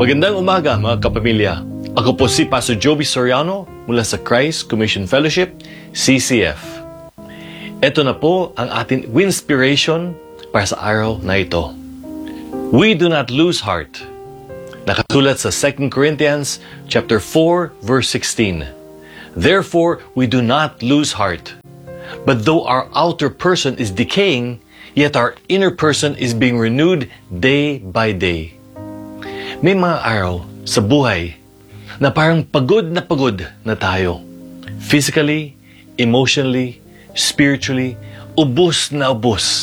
Magandang umaga mga kapamilya. Ako po si Pastor Joby Soriano mula sa Christ Commission Fellowship, CCF. Ito na po ang ating winspiration para sa araw na ito. We do not lose heart. Nakasulat sa 2 Corinthians chapter 4, verse 16. Therefore, we do not lose heart. But though our outer person is decaying, yet our inner person is being renewed day by day. May mga araw sa buhay na parang pagod na tayo. Physically, emotionally, spiritually, ubos na.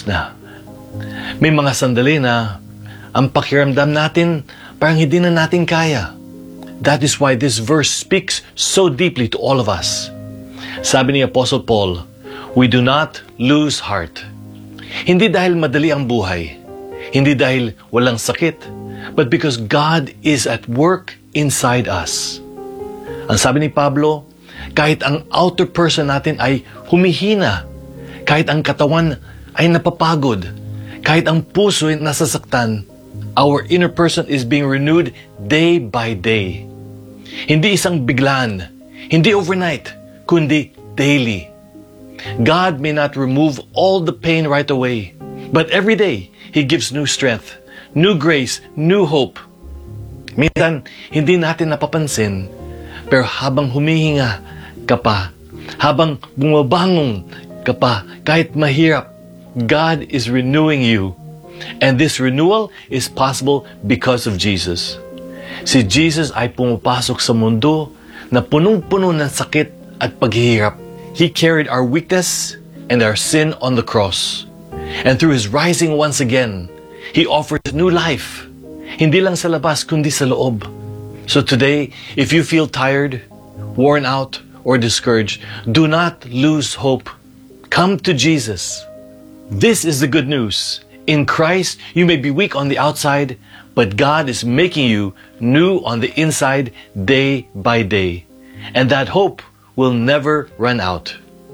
May mga sandali na ang pakiramdam natin parang hindi na natin kaya. That is why this verse speaks so deeply to all of us. Sabi ni Apostle Paul, we do not lose heart. Hindi dahil madali ang buhay, hindi dahil walang sakit, but because God is at work inside us. Ang sabi ni Pablo, kahit ang outer person natin ay humihina, kahit ang katawan ay napapagod, kahit ang puso ay nasasaktan, our inner person is being renewed day by day. Hindi isang biglaan, hindi overnight, kundi daily. God may not remove all the pain right away, but every day, He gives new strength, new grace, new hope. Minsan, hindi natin napapansin, pero habang humihinga ka pa, habang bumabangon ka pa, kahit mahirap, God is renewing you. And this renewal is possible because of Jesus. Si Jesus ay pumapasok sa mundo na punong-puno ng sakit at paghihirap. He carried our weakness and our sin on the cross. And through His rising once again, He offers new life. Hindi lang sa labas, kundi sa loob. So today, if you feel tired, worn out, or discouraged, do not lose hope. Come to Jesus. This is the good news. In Christ, you may be weak on the outside, but God is making you new on the inside day by day. And that hope will never run out.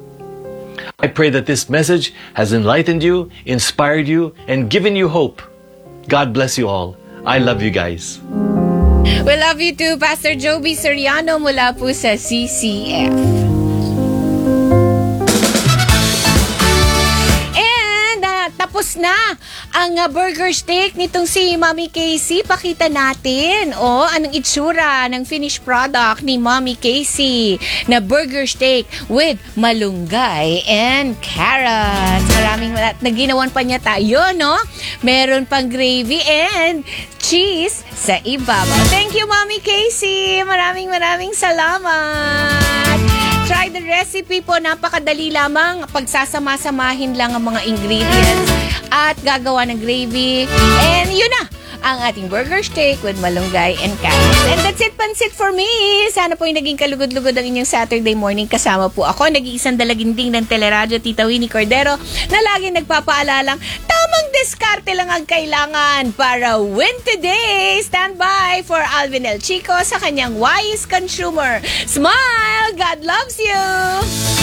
I pray that this message has enlightened you, inspired you, and given you hope. God bless you all. I love you guys. We love you too, Pastor Joby Soriano mula po sa CCF. Tapos na ang burger steak nitong si Mommy Casey. Pakita natin anong itsura ng finished product ni Mommy Casey na burger steak with malunggay and carrots. Maraming naginawan pa niya tayo, no? Meron pang gravy and cheese sa ibabaw. Thank you, Mommy Casey. Maraming salamat. Try the recipe po. Napakadali lamang. Pagsasama-samahin lang ang mga ingredients at gagawa ng gravy. And yun na, ang ating burger steak with malunggay and carrots. And that's it, pansit for me. Sana po yung naging kalugod-lugod ang inyong Saturday morning. Kasama po ako, nag-iisang dalaginding ng Teleradyo, Tita Winnie Cordero, na laging nagpapaalalang, tamang diskarte lang ang kailangan para win today. Stand by for Alvin El Chico sa kanyang Wise Consumer. Smile! God loves you!